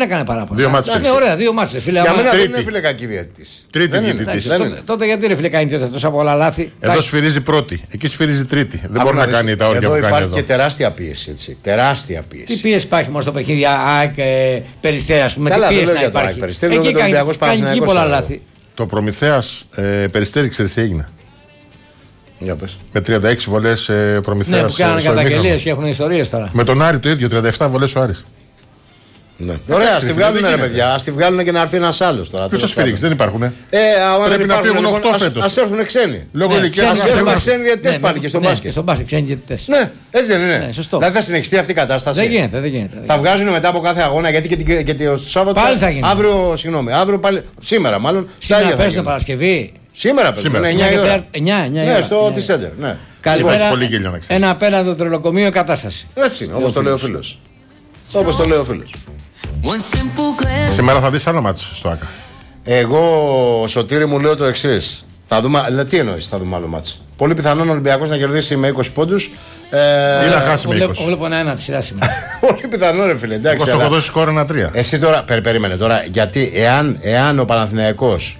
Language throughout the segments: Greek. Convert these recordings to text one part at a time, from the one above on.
δεν έκανε παράπονα. Δύο μάτσε. Είναι ωραία, δύο μάτσε. Για μένα δεν είναι φίλε κακή διαιτητής. Τρίτη διαιτητής. Τότε γιατί ρε φίλε κάνει τόσα πολλά λάθη. Εδώ σφυρίζει πρώτη, εκεί σφυρίζει τρίτη. Δεν μπορεί να κάνει τα όρια που κάνει. Εδώ υπάρχει και τεράστια πίεση. Έτσι. Τεράστια πίεση. Τι πίεση υπάρχει μόνο στο παιχνίδι ΑΕΚ Περιστέρι, α πούμε. Καλά, τι πίεση δεν να λέω για το υπάρχει. ΑΕΚ Περιστέρι, Κάνει εκεί πολλά λάθη. Το Προμηθέας Περιστέρι, ξέρεις τι έγινε. Για πες. Με 36 βολές Προμηθέας. Ναι, που κάνανε καταγγελίες και έχουν ιστορίες τώρα. Με τον Άρη το ίδιο, 37 βολές ο Άρης. Ναι. Ωραία, ας τη βγάλουν ρε παιδιά, ας τη βγάλουν και να έρθει ένας άλλος τώρα. Ποιος θα σφυρίξει, δεν υπάρχουνε. Πρέπει να φύγουν 8 φέτος. Ας έρθουν ξένοι. Λόγω ηλικίας ας έρθουν ξένοι διαιτητές πάλι και στο μπάσκετ. Και στο μπάσκετ, ξένοι διαιτητές. Ναι, έτσι δεν είναι. Σωστό. Δηλαδή θα συνεχιστεί αυτή η κατάσταση. Δεν γίνεται. Θα βγάζουν μετά από κάθε αγώνα γιατί και το Σάββατο. Πάλι θα γίνει. Αύριο πάλι. Σήμερα μάλλον. Σήμερα παίζουν Παρασκευή. Σήμερα παίζουν. 9 η ώρα. 9. Ναι, στο T-Center. Καλημέρα. Ένα απέναντι τρελοκομείο κατάσταση. Έτσι είναι, όπως το λέει ο φίλος. Όπως το λέει ο φίλος. Σήμερα θα δεις άλλο μάτς στο ΆΚΑ. Εγώ, Σωτήρη μου, λέω το εξής. Τι εννοείς, θα δούμε άλλο μάτς. Πολύ πιθανόν ο Ολυμπιακός να κερδίσει με 20 πόντους. Ή να χάσει με 20. Βλέπω ένα τη σειρά σήμερα. Πολύ πιθανόν, ρε φίλε. Εντάξει. Εγώ θα δώσει σκόρ 1-3. Εσύ τώρα, περίμενε τώρα, γιατί εάν ο Παναθηναϊκός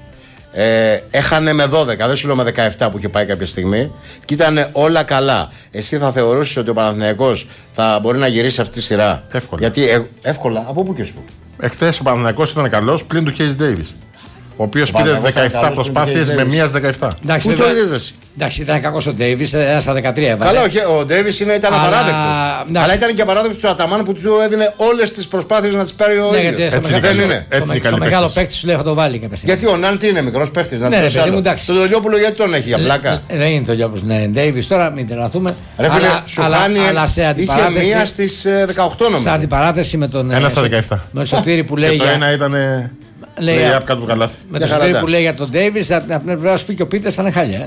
έχανε με 12, δεν σου λέω με 17 που είχε πάει κάποια στιγμή, και ήταν όλα καλά, εσύ θα θεωρήσεις ότι ο Παναθηναϊκός θα μπορεί να γυρίσει αυτή τη σειρά? Εύκολα. Γιατί εύκολα, από πού και σου. Εχθές ο Παναθηναϊκός ήταν καλός πλην του Κέις Ντέιβις, ο οποίος πήρε 17 προσπάθειες με μίας 17. Πού το είδες? Εντάξει, ήταν κακός ο Ντέιβις, ένα στα 13 έβαλε. Καλά, ο Ντέιβις ήταν απαράδεκτος. Αλλά ήταν και απαράδεκτος του Αταμάν που του έδινε όλες τις προσπάθειες να τις πάρει ο ίδιος. Δεν είναι. Το μεγάλο παίκτη σου λέει θα το βάλει κάποια στιγμή. Γιατί ο Ναν τι είναι, μικρός παίκτης, να το πει. Το Τολιόπουλο γιατί τον έχει για πλάκα. Δεν είναι Τολιόπουλος, ναι. Ντέιβις τώρα μην τρελαθούμε. Ρε φίλε, Σουχάνι είχε μία στις 18 νομίζω. Σε αντιπαράθεση με τον. Ένα στα 17. Με τον Σωτήρη που λέει. Το ένα ήταν. Λέει κάτω του καλάθι. Με τον Σωτήρη που λέει για τον Ντέιβις, να πρέπει να σου πει και ο Πίτες θα είναι χάλια.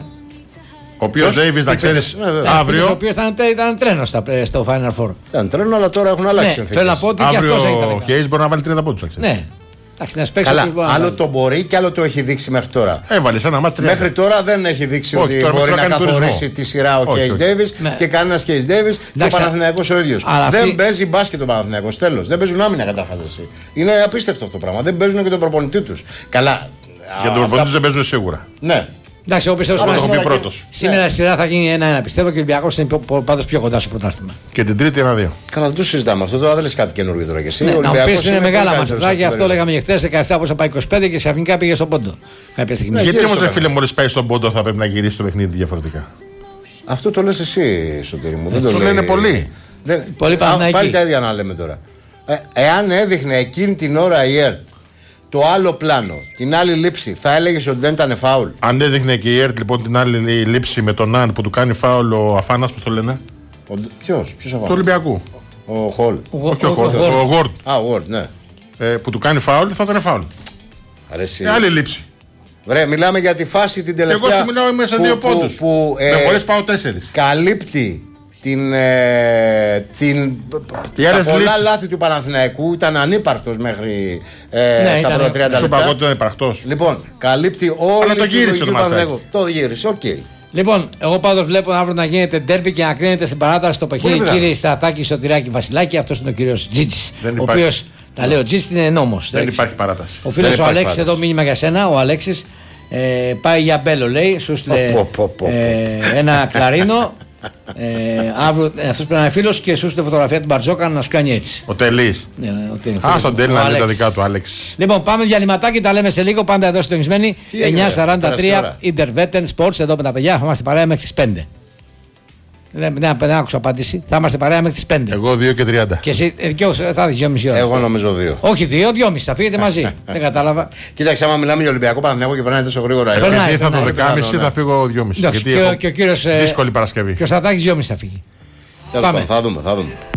Ο οποίος Ντέιβις, να ξέρεις, αύριο. Ο οποίος ήταν τρένο στο Final Four. Ήταν τρένο, αλλά τώρα έχουν αλλάξει συνθήκες. Θέλω να πω ότι και αυτός έγινε. Ο Χέις μπορεί να βάλει 30 πόντους. Ναι. Καλά, άλλο το μπορεί και άλλο το έχει δείξει μέχρι τώρα. Έβαλε ένα μάτι. Μέχρι τώρα δεν έχει δείξει ότι μπορεί να καθορίσει τη σειρά ο Κέις Ντέιβις και κανένας Κέις Ντέιβις και ο Παναθηναϊκός ο ίδιος. Δεν παίζει μπάσκετ ο Παναθηναϊκός, τέλος. Δεν παίζουν άμυνα καταρχάς. Είναι απίστευτο αυτό το πράγμα. Δεν παίζουν και τον προπονητή τους. Καλά. Για τον προπονητή δεν παίζουν σίγουρα. Ναι. Εντάξει, εγώ πιστεύω ότι σήμερα η σειρά θα γίνει 1-1. Πιστεύω και ο Ολυμπιακός είναι πάντως πιο κοντά στο πρωτάθλημα. Και την τρίτη 1-2. Καλά, δεν το συζητάμε αυτό. Τώρα δεν λες κάτι καινούργιο τώρα και εσύ. Ναι, να μου πεις είναι μεγάλα μάτσα. Και αυτό λέγαμε και χθες. 17 πώς θα πάει 25 και ξαφνικά πήγε στον πόντο. Κάποια στιγμή. Γιατί όμως, φίλε, μόλις πάει στον πόντο θα πρέπει να γυρίσει το παιχνίδι διαφορετικά? Αυτό το λες εσύ, Σωτήρη μου. Δεν το λένε πολλοί. Πολύ πάλι τα ίδια να λέμε τώρα. Εάν έδειχνε εκείνη την ώρα η ΕΡΤ το άλλο πλάνο, την άλλη λήψη, θα έλεγες ότι δεν ήταν φάουλ? Αν έδειχνε και η ΕΡΤ λοιπόν την άλλη λήψη με τον Ναν που του κάνει φάουλ ο Αφάνας, πώς το λένε? Ποιος Αφάνας? Του Ολυμπιακού. Ο Χολ. Όχι ο Χολ, ο Γουόρντ. Α, ο Γουόρντ, ναι. Που του κάνει φάουλ, θα ήταν φάουλ. Άλλη λήψη. Βρε, μιλάμε για τη φάση την τελευταία. Εγώ σου μιλάω μέσα δύο πόντους. Με πολλές πάω 4. Καλύπτει τα πολλά λάθη του Παναθηναϊκού, ήταν ανύπαρκτος μέχρι στα πρώτα 30 λεπτά. Σου είπα εγώ ότι ήταν υπαρκτός. Λοιπόν, καλύπτει όλη την γύρισε το Παναθηναϊκό. Το γύρισε, οκ. Λοιπόν, εγώ πάντως βλέπω αύριο να γίνεται ντέρμπι και να κρίνεται στην παράταση το παιχνίδι. Κύριε Στρατάκη, Σωτηράκη, Βασιλάκη, αυτός είναι ο κύριος Τζίτζης. Ο οποίος, τα λέω, ο Τζίτζης είναι νόμος. Δεν υπάρχει παράταση. Ο φίλος ο Αλέξης, εδώ μήνυμα για σένα, ο Αλέξης. Πάει για μπέλο, λέει. Σου στείλε ένα κλαρίνο. Αύριο αυτός πρέπει να είναι φίλος και σου στείλε φωτογραφία του Μπαρτζόκα να σου κάνει έτσι. Ο Τελής. Στον Τέλη να λέει τα δικά του, Άλεξ. Λοιπόν, πάμε διαλυματάκι, τα λέμε σε λίγο. Πάντα εδώ συντονισμένοι. 9:43 Intervetten Sports εδώ με τα παιδιά. Θα είμαστε παρέα μέχρι τις 5. Δεν άκουσα απάντηση. Θα είμαστε παρέα μέχρι τις 5. Εγώ 2:30. Και εσύ θα έρθει 2,5 ώρα. Εγώ νομίζω 2. Όχι 2,5. Θα φύγετε μαζί. Δεν κατάλαβα. Κοίταξε, άμα μιλάμε για Ολυμπιακό Παναθηναϊκό και περνάει τόσο γρήγορα. Γιατί θα το 10,5 θα φύγω 2,5. Και ο κύριος. Δύσκολη Παρασκευή. Και ο Στρατάκης 2,5 θα φύγει. Θα δούμε.